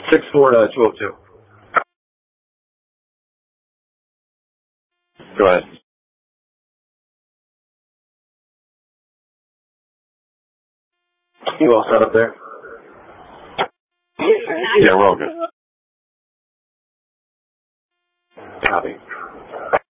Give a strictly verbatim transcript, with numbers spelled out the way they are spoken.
Six four uh, two oh two. Go ahead. You all set up there? Yeah, we're all good. Copy.